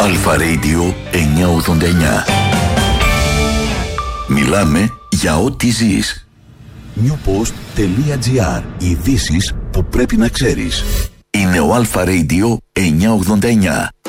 Αλφα Radio 989. Μιλάμε για ό,τι ζεις. newpost.gr. Ειδήσεις που πρέπει να ξέρεις. Είναι ο Αλφα Radio 989.